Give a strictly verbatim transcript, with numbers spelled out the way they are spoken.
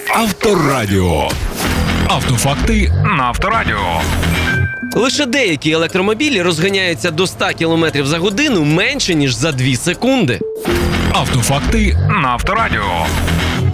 Авторадіо. Автофакти на Авторадіо. Лише деякі електромобілі розганяються до ста кілометрів за годину менше, ніж за дві секунди. Автофакти на Авторадіо.